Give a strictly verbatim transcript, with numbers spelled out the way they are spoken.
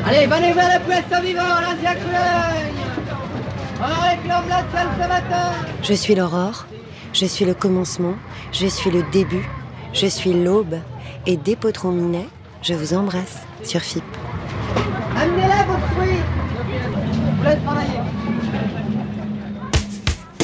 Allez, venez voir le poisson vivant, l'ancien Coulogne. On réclame la salle ce matin. Je suis l'aurore, je suis le commencement, je suis le début, je suis l'aube. Et dès Potron Minet, je vous embrasse sur F I P. Amenez-la vos fruits. Vous laisse travailler.